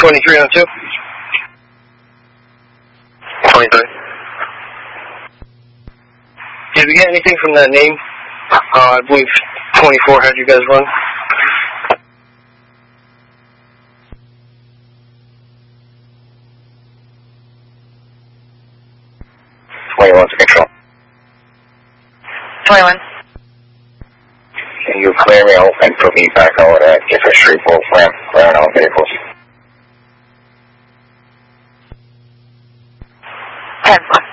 2302. 23. Did we get anything from that name? I believe 24 had you guys run. 21 to control. 21. Can you clear me out and put me back out at Gifford Street, both ramp, clearing out vehicles? 10-4.